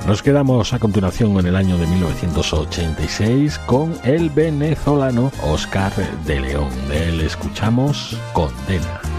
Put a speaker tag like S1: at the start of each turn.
S1: Nos quedamos a continuación en el año de 1986 con el venezolano Oscar de León. De él escuchamos Condena.